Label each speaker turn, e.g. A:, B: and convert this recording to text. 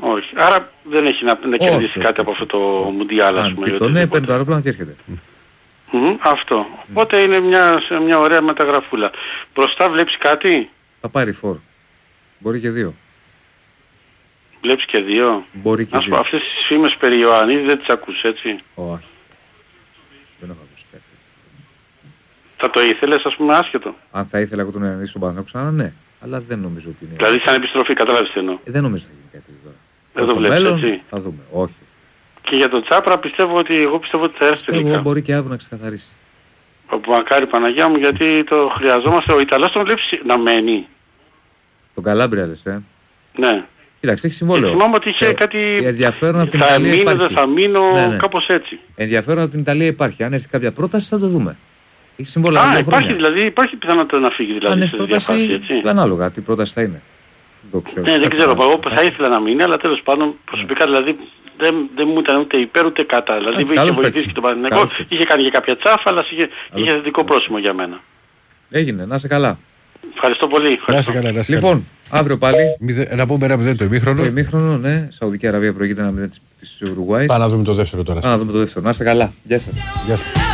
A: Όχι. Άρα δεν έχει να κερδίσει κάτι από αυτό το Μουντιάλ, ας πούμε.
B: Και το ναι, παίρνει το αεροπλάνο και έρχεται.
A: Αυτό. Οπότε είναι μια ωραία μεταγραφούλα. Μπροστά βλέπεις κάτι?
B: Θα πάρει φόρ. Μπορεί και 2.
A: Βλέπεις και 2.
B: Μπορεί και 2.
A: Αυτές τις φήμες περί Ιωαννίδη δεν τις ακούς, έτσι?
B: Όχι. Δεν έχω ακούσει κάτι.
A: Θα το ήθελες, ας πούμε, άσχετο?
B: Αν θα ήθελα εγώ τον Ιωαννίδη στον Παναθηναϊκό ξανά, ναι. Αλλά δεν νομίζω ότι είναι.
A: Δηλαδή σαν επιστροφή, κατάλαβες τι εννοώ?
B: Δεν νομίζω ότι θα γίνει κάτι τώρα.
A: Δεν το βλέπεις, έτσι?
B: Θα δούμε. Όχι.
A: Και για τον Τσάπρα εγώ πιστεύω ότι θα έρθει τελικά.
B: Μπορεί και αύριο να ξεκαθαρίσει.
A: Μακάρι Παναγιά μου, γιατί το χρειαζόμαστε. Ο Ιταλός τον βλέπεις να μένει.
B: Τον Καλάμπρια λες,
A: Ναι.
B: Κοίταξε, έχει συμβόλαιο.
A: Θυμάμαι ότι είχε κάτι...
B: Ενδιαφέρον από την
A: θα
B: Ιταλία
A: μείνω,
B: υπάρχει.
A: δεν θα μείνω,
B: ναι.
A: κάπως έτσι.
B: Ενδιαφέρον από την Ιταλία υπάρχει. Αν έρθει κάποια πρόταση θα το δούμε. Έχει συμβόλαιο 2 χρόνια.
A: Δηλαδή, υπάρχει πιθανότητα να φύγει δηλαδή.
B: Αν έρθει πρόταση,
A: έτσι.
B: ανάλογα τι πρόταση θα είναι.
A: Ναι, δεν ξέρω. Εγώ θα ήθελα να μείνει, αλλά τέλος πάντων προσωπικά δηλαδή δεν μου ήταν ούτε υπέρ ούτε κατά. Δηλαδή είχε βοηθήσει και τον Παναθηναϊκό, είχε κάνει και κάποια τσάφα, αλλά είχε θετικό πρόσημο για μένα.
B: Έγινε, να είσαι καλά.
A: Ευχαριστώ πολύ.
C: Να είσαι καλά,
B: Λοιπόν, αύριο πάλι.
C: Να πούμε 1-0 το ημίχρονο.
B: Το ημίχρονο, ναι. Σαουδική Αραβία προηγείται 1-0 της Ουρουγουάης.
C: Πάμε να δούμε το δεύτερο τώρα.
B: Να είστε καλά. Γεια σας.